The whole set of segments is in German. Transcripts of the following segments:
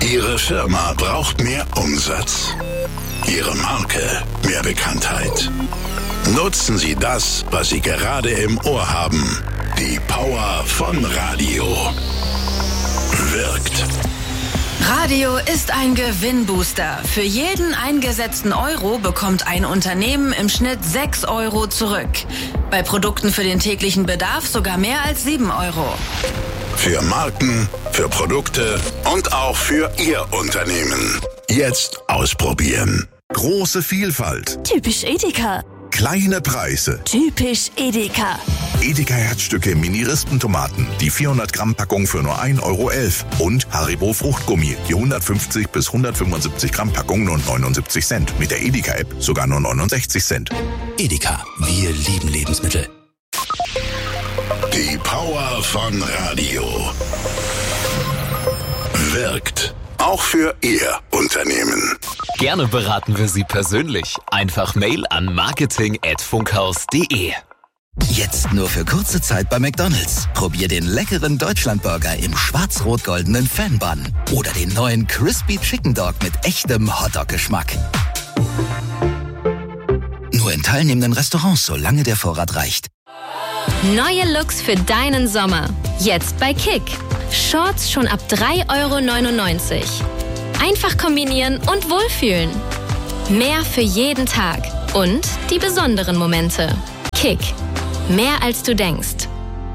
Ihre Firma braucht mehr Umsatz. Ihre Marke mehr Bekanntheit. Nutzen Sie das, was Sie gerade im Ohr haben. Die Power von Radio. Wirkt. Radio ist ein Gewinnbooster. Für jeden eingesetzten Euro bekommt ein Unternehmen im Schnitt 6 Euro zurück. Bei Produkten für den täglichen Bedarf sogar mehr als 7 Euro. Für Marken, für Produkte und auch für Ihr Unternehmen. Jetzt ausprobieren. Große Vielfalt. Typisch Edeka. Kleine Preise. Typisch Edeka. Edeka Herzstücke Mini-Rispentomaten. Die 400-Gramm-Packung für nur 1,11 Euro. Und Haribo Fruchtgummi. Die 150 bis 175 Gramm Packung nur 79 Cent. Mit der Edeka-App sogar nur 69 Cent. Edeka. Wir lieben Lebensmittel. Die Power von Radio. Wirkt. Auch für Ihr Unternehmen. Gerne beraten wir Sie persönlich. Einfach Mail an marketing@funkhaus.de. Jetzt nur für kurze Zeit bei McDonald's. Probier den leckeren Deutschlandburger im schwarz-rot-goldenen Fan-Bun. Oder den neuen Crispy Chicken Dog mit echtem Hotdog-Geschmack. Nur in teilnehmenden Restaurants, solange der Vorrat reicht. Neue Looks für deinen Sommer. Jetzt bei Kick. Shorts schon ab 3,99 Euro. Einfach kombinieren und wohlfühlen. Mehr für jeden Tag. Und die besonderen Momente. Kick. Mehr als du denkst.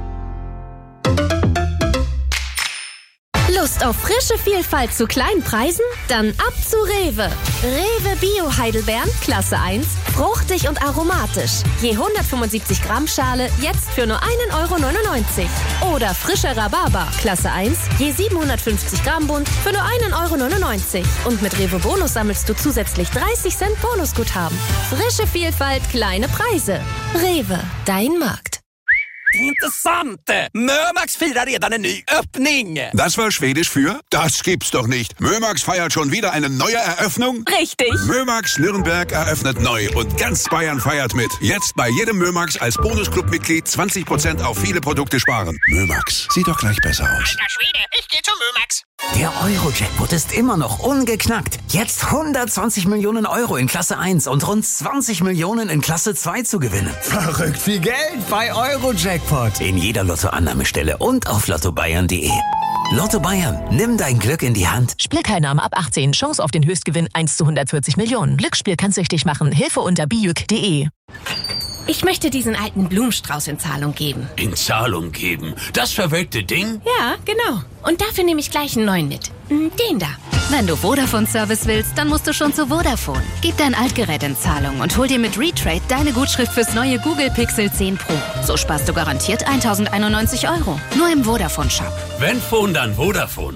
Lust auf frische Vielfalt zu kleinen Preisen? Dann ab zu Rewe. Rewe Bio Heidelbeeren, Klasse 1, fruchtig und aromatisch. Je 175 Gramm Schale, jetzt für nur 1,99 Euro. Oder frischer Rhabarber, Klasse 1, je 750 Gramm Bund, für nur 1,99 Euro. Und mit Rewe Bonus sammelst du zusätzlich 30 Cent Bonusguthaben. Frische Vielfalt, kleine Preise. Rewe, dein Markt. Intressant! Mömax firar redan en ny öppning! Das war Schwedisch für? Das gibt's doch nicht. Mömax feiert schon wieder eine neue Eröffnung? Richtig! Mömax Nürnberg eröffnet neu und ganz Bayern feiert mit. Jetzt bei jedem Mömax als Bonusclub-Mitglied 20% auf viele Produkte sparen. Mömax, sieht doch gleich besser aus. Alter Schwede, ich geh zu Mömax! Der Euro-Jackpot ist immer noch ungeknackt. Jetzt 120 Millionen Euro in Klasse 1 und rund 20 Millionen in Klasse 2 zu gewinnen. Verrückt viel Geld bei Euro-Jackpot. In jeder Lottoannahmestelle und auf lottobayern.de. Lotto Bayern, nimm dein Glück in die Hand. Spielteilnahme ab 18, Chance auf den Höchstgewinn 1 zu 140 Millionen. Glücksspiel kann süchtig machen, Hilfe unter biuk.de. Ich möchte diesen alten Blumenstrauß in Zahlung geben. In Zahlung geben? Das verwelkte Ding? Ja, genau. Und dafür nehme ich gleich einen neuen mit. Den da. Wenn du Vodafone-Service willst, dann musst du schon zu Vodafone. Gib dein Altgerät in Zahlung und hol dir mit Retrade deine Gutschrift fürs neue Google Pixel 10 Pro. So sparst du garantiert 1.091 Euro. Nur im Vodafone-Shop. Wenn Phone, dann Vodafone.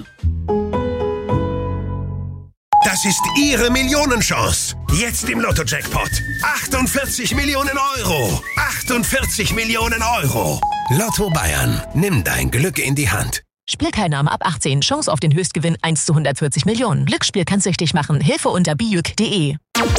Das ist Ihre Millionenchance. Jetzt im Lotto-Jackpot. 48 Millionen Euro. 48 Millionen Euro. Lotto Bayern. Nimm dein Glück in die Hand. Spielteilnahme ab 18, Chance auf den Höchstgewinn 1 zu 140 Millionen. Glücksspiel kann süchtig machen, Hilfe unter biuk.de.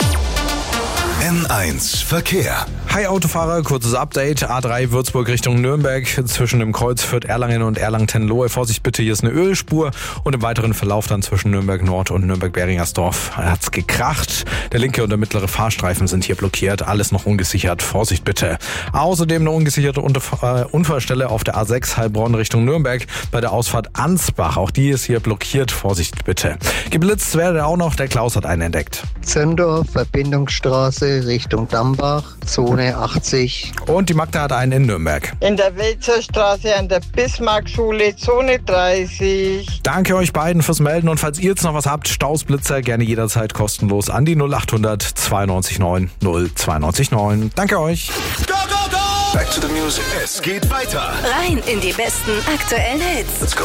N1 Verkehr. Hi Autofahrer, kurzes Update. A3 Würzburg Richtung Nürnberg zwischen dem Kreuz Fürth-Erlangen und Erlangen-Tenlohe. Vorsicht bitte, hier ist eine Ölspur und im weiteren Verlauf dann zwischen Nürnberg Nord und Nürnberg-Beringersdorf hat's gekracht. Der linke und der mittlere Fahrstreifen sind hier blockiert, alles noch ungesichert. Vorsicht bitte. Außerdem eine ungesicherte Unfallstelle auf der A6 Heilbronn Richtung Nürnberg bei der Ausfahrt Ansbach. Auch die ist hier blockiert. Vorsicht bitte. Geblitzt werde auch noch, der Klaus hat einen entdeckt. Zündorf, Verbindungsstraße Richtung Dambach, Zone 80. Und die Magda hat einen in Nürnberg. In der Welzerstraße an der Bismarckschule, Zone 30. Danke euch beiden fürs Melden und falls ihr jetzt noch was habt, Stausblitzer gerne jederzeit kostenlos an die 0800 92 9 092 9. Danke euch. Go, go, go! Back to the music. Es geht weiter. Rein in die besten aktuellen Hits. Let's go.